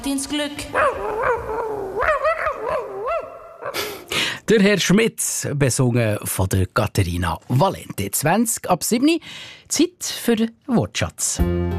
ins Glück. Der Herr Schmitz, besungen von der Katharina Valente. 20 ab 7. Zeit für den Wortschatz.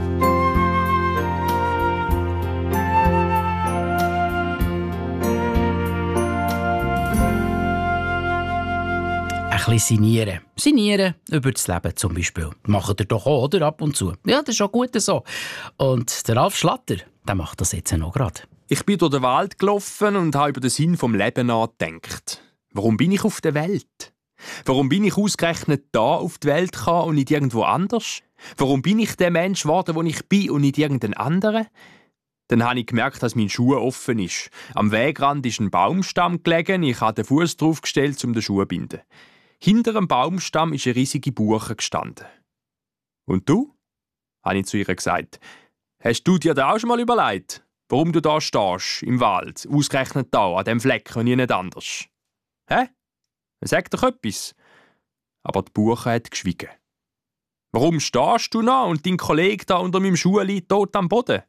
Ein bisschen sinnieren. Sinnieren über das Leben zum Beispiel. Macht ihr doch auch, oder? Ab und zu. Ja, das ist auch gut so. Und der Ralf Schlatter, der macht das jetzt noch gerade. Ich bin durch den Wald gelaufen und habe über den Sinn vom Leben nachgedacht. Warum bin ich auf der Welt? Warum bin ich ausgerechnet da auf die Welt gekommen und nicht irgendwo anders? Warum bin ich der Mensch geworden, der ich bin und nicht irgendein anderer? Dann habe ich gemerkt, dass mein Schuh offen ist. Am Wegrand ist ein Baumstamm gelegen. Ich habe den Fuß draufgestellt, um den Schuh zu binden. Hinter dem Baumstamm ist eine riesige Buche gestanden. «Und du?» habe ich zu ihr gesagt. «Hast du dir da auch schon mal überlegt, warum du da stehst, im Wald, ausgerechnet da, an diesem Fleck und nicht anders?» «Hä? Sag doch etwas.» Aber die Buche hat geschwiegen. «Warum stehst du noch und dein Kollege da unter meinem Schuh liegt tot am Boden?»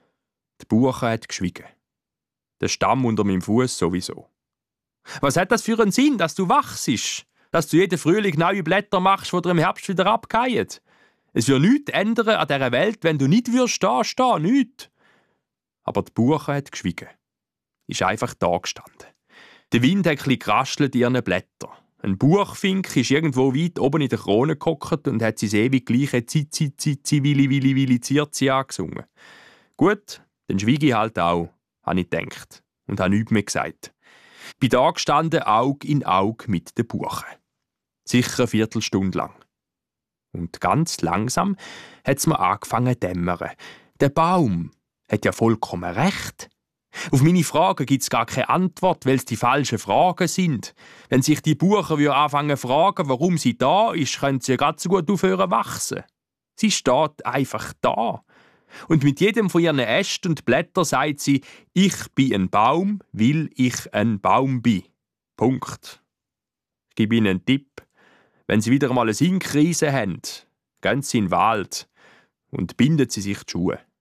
Die Buche hat geschwiegen. Der Stamm unter meinem Fuß sowieso. «Was hat das für einen Sinn, dass du wachst? Dass du jeden Frühling neue Blätter machst, die dir im Herbst wieder abgehen? Es wird nichts ändern an dieser Welt, wenn du nicht stehen, nichts.» Aber die Buche hat geschwiegen. Ist einfach da gestanden. Der Wind hat ein bisschen geraschelt in ihren Blättern. Ein Buchfink ist irgendwo weit oben in der Krone gehockt und hat sein ewig gleiche «Zi, Willi, Zirzi» angesungen. Gut, dann schwiege ich halt auch, habe ich gedacht und habe nichts mehr gesagt. Bin da gestanden, Auge in Auge mit der Buche. Sicher eine Viertelstunde lang. Und ganz langsam hat es mir angefangen zu dämmern. Der Baum hat ja vollkommen recht. Auf meine Fragen gibt es gar keine Antwort, weil es die falschen Fragen sind. Wenn sich die Buche anfangen zu fragen, warum sie da ist, könnte sie ja gerade so gut aufhören wachsen. Sie steht einfach da. Und mit jedem von ihren Ästen und Blättern sagt sie, ich bin ein Baum, weil ich ein Baum bin. Punkt. Ich gebe Ihnen einen Tipp. Wenn Sie wieder mal eine Sinnkrise haben, gehen Sie in den Wald und binden Sie sich die Schuhe.